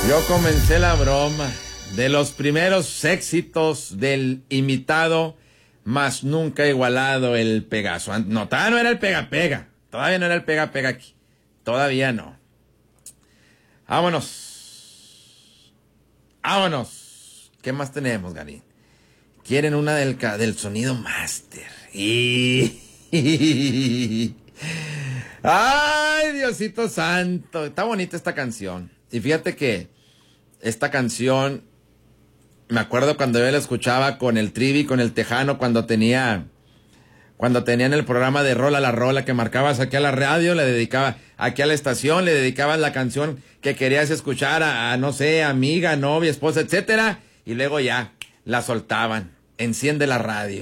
Yo comencé la broma de los primeros éxitos del imitado, más nunca igualado el Pegaso. No, todavía no era el pega-pega. Todavía no era el pega-pega aquí. Todavía no. Vámonos. Vámonos. ¿Qué más tenemos, Garín? Quieren una del sonido máster. Ay, Diosito santo. Está bonita esta canción. Y fíjate que esta canción, me acuerdo cuando yo la escuchaba con el Trivi, con el Tejano, cuando tenían el programa de Rola la Rola, que marcabas aquí a la radio, le dedicaba, aquí a la estación, le dedicabas la canción que querías escuchar a no sé, amiga, novia, esposa, etcétera, y luego ya la soltaban. Enciende la radio.